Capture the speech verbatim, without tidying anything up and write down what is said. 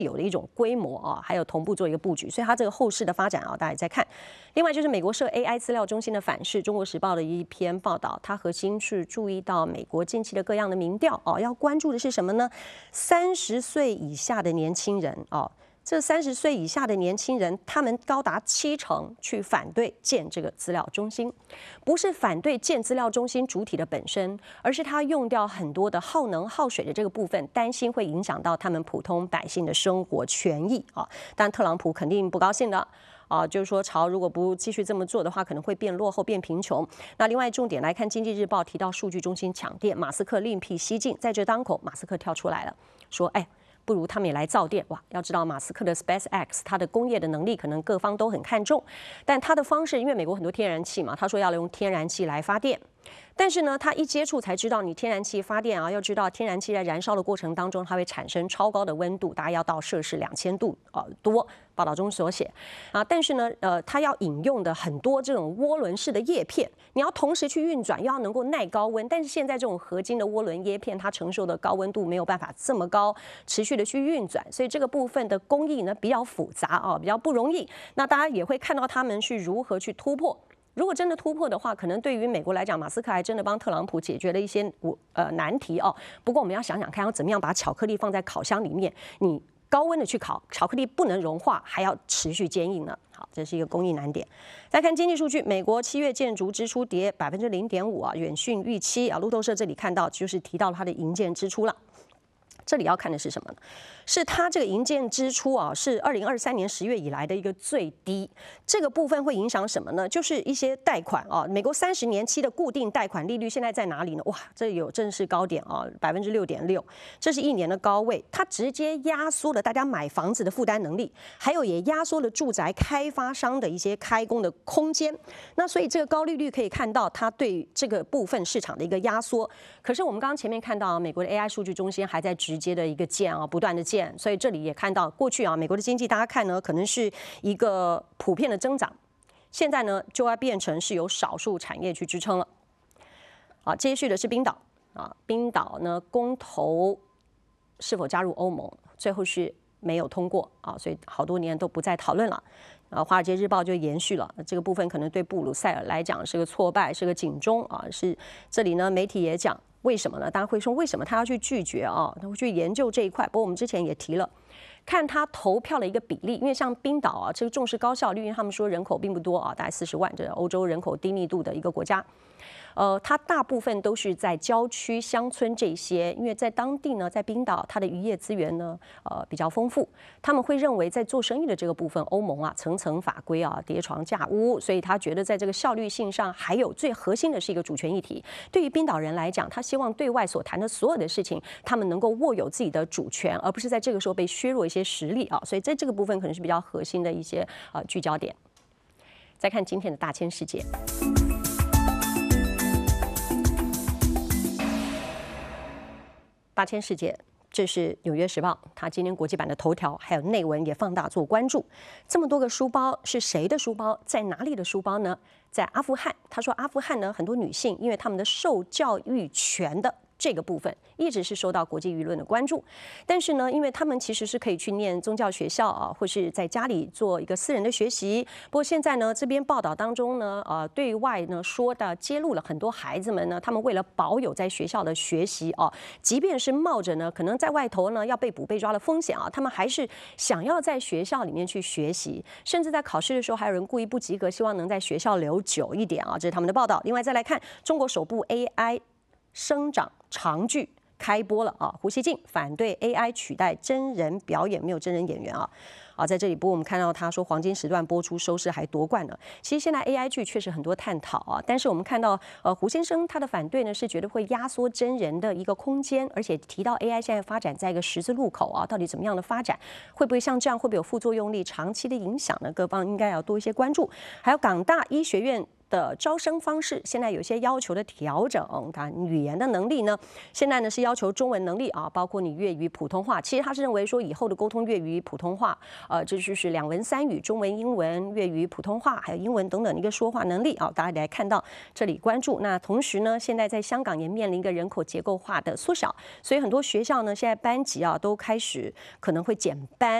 有的一种规模啊，还有同步做一个布局，所以它这个后市的发展啊，大家也在看。另外就是美国设 A I 资料中心的反噬，《中国时报》的一篇报道，它核心是注意到美国近期的各样的民调哦，要关注的是什么呢？三十岁以下的年轻人哦。这三十岁以下的年轻人，他们高达七成去反对建这个资料中心，不是反对建资料中心主体的本身，而是他用掉很多的耗能耗水的这个部分，担心会影响到他们普通百姓的生活权益啊。但特朗普肯定不高兴的。啊，就是说，朝如果不继续这么做的话，可能会变落后、变贫穷。那另外重点来看，《经济日报》提到数据中心抢电，马斯克另辟蹊径，在这当口，马斯克跳出来了，说：“哎。”不如他们也来造电哇！要知道马斯克的 SpaceX， 它的工业的能力可能各方都很看重，但他的方式，因为美国很多天然气嘛，他说要用天然气来发电。但是呢，他一接触才知道，你天然气发电啊，要知道天然气在燃烧的过程当中，它会产生超高的温度，大概要到摄氏两千度呃多。报道中所写啊，但是呢，呃，它要引用的很多这种涡轮式的叶片，你要同时去运转，又要能够耐高温。但是现在这种合金的涡轮叶片，它承受的高温度没有办法这么高，持续的去运转，所以这个部分的工艺呢比较复杂啊，比较不容易。那大家也会看到他们是如何去突破。如果真的突破的话，可能对于美国来讲，马斯克还真的帮特朗普解决了一些呃难题哦。不过我们要想想看，要怎么样把巧克力放在烤箱里面，你高温的去烤，巧克力不能融化，还要持续坚硬呢。好，这是一个工艺难点。再看经济数据，美国七月建筑支出跌百分之零点五啊，远逊预期啊。路透社这里看到就是提到它的营建支出了。这里要看的是什么呢？是它这个营建支出啊，是二零二三年十月以来的一个最低。这个部分会影响什么呢？就是一些贷款啊，美国三十年期的固定贷款利率现在在哪里呢？哇，这有正式高点啊，百分之六点六，这是一年的高位，它直接压缩了大家买房子的负担能力，还有也压缩了住宅开发商的一些开工的空间。那所以这个高利率可以看到它对这个部分市场的一个压缩。可是我们刚刚前面看到，美国的 A I 数据中心还在直接的一个建啊，不断的建，所以这里也看到过去啊，美国的经济大家看呢，可能是一个普遍的增长，现在呢就要变成是由少数产业去支撑了。好，接续的是冰岛啊，冰岛呢公投是否加入欧盟，最后是没有通过啊，所以好多年都不再讨论了。啊，《华尔街日报》就延续了这个部分，可能对布鲁塞尔来讲是个挫败，是个警钟啊。是这里呢，媒体也讲为什么呢？大家会说为什么他要去拒绝啊？他会去研究这一块。不过我们之前也提了，看他投票的一个比例，因为像冰岛啊，这个重视高效率，因为他们说人口并不多啊，大概四十万，这是欧洲人口低密度的一个国家。呃，它大部分都是在郊区、乡村这些，因为在当地呢，在冰岛，它的渔业资源呢，呃，比较丰富。他们会认为，在做生意的这个部分，欧盟啊，层层法规啊，叠床架屋，所以他觉得在这个效率性上，还有最核心的是一个主权议题。对于冰岛人来讲，他希望对外所谈的所有的事情，他们能够握有自己的主权，而不是在这个时候被削弱一些实力啊。所以在这个部分可能是比较核心的一些呃聚焦点。再看今天的大千世界。大千世界，这是《纽约时报》它今天国际版的头条，还有内文也放大做关注。这么多个书包是谁的书包？在哪里的书包呢？在阿富汗。他说，阿富汗呢，很多女性因为她们的受教育权的这个部分一直是受到国际舆论的关注，但是呢，因为他们其实是可以去念宗教学校啊，或是在家里做一个私人的学习。不过现在呢，这边报道当中呢，呃，对外呢说的揭露了很多孩子们呢，他们为了保有在学校的学习啊，即便是冒着呢可能在外头呢要被捕被抓的风险啊，他们还是想要在学校里面去学习，甚至在考试的时候还有人故意不及格，希望能在学校留久一点啊，这是他们的报道。另外再来看中国首部 A I 生长长剧开播了啊！胡锡进反对 A I 取代真人表演，没有真人演员啊！啊，在这里，不过我们看到他说黄金时段播出收视还夺冠呢。其实现在 A I 剧确实很多探讨啊，但是我们看到呃胡先生他的反对呢是觉得会压缩真人的一个空间，而且提到 A I 现在发展在一个十字路口啊，到底怎么样的发展，会不会像这样会不会有副作用力、长期的影响呢？各方应该要多一些关注。还有港大医学院的招生方式现在有些要求的调整，当然语言的能力呢，现在呢是要求中文能力啊，包括你粤语、普通话。其实他是认为说以后的沟通粤语、普通话，呃，这就是两文三语，中文、英文、粤语、普通话，还有英文等等的一个说话能力啊，大家来看到这里关注。那同时呢，现在在香港也面临一个人口结构化的缩小，所以很多学校呢现在班级啊都开始可能会减班。